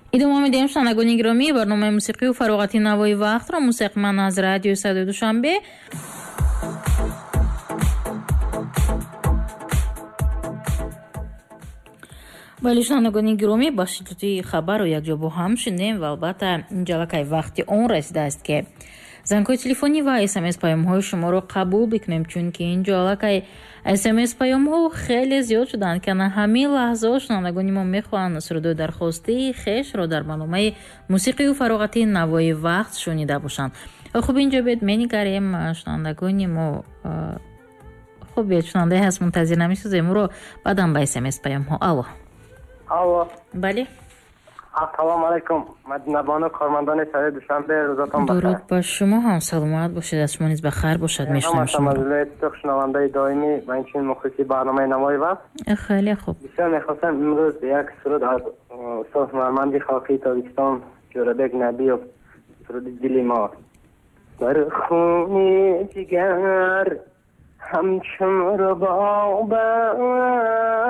идома медиҳем шунавандагони гиромӣ барномаи мусиқию фароғати навои вақтро мусиқман аз радиои Садои Душанбе. вале шунавандагони гиромӣ ба шиддати хабару якҷо бо ҳам шиндем ва албатта ҷалакай вақти он расидааст ки зангҳои телефонӣ ва смс паёмҳои шуморо қабул бикунем, чунки инҷо аллакай смс паёмҳо хеле зиёд шуданд ки ана ҳамин лаҳзаҳо шунавандагони мо мехоҳанд сурдои дархостии хешро дар барномаи мусиқию фароғати навои вақт шунида бошанд. хуб инҷо бед менигарем шунавандагони мо хуб бед шунавандаи ҳаст мунтазир намесозем ӯро баъдан ба смс паёмҳо. алло бале ассалому алайкум. Мадинабону кормандони Садои Душанбе, рӯзатон бахайр. дуруд ба шумо ҳам, саломат бошед, аз шумо низ бахайр бошад. мешунавем шумо шунавандаи доимӣ ва инчунин мухлиси барномаи навои вақт. хеле хуб. бисёр мехостам имрӯз як суруд аз устод ҳунарманди халқии Тобистон Ҷӯрабек Набиёв, суруди дили мо. бар хуни ҷигар ҳамчун рубоба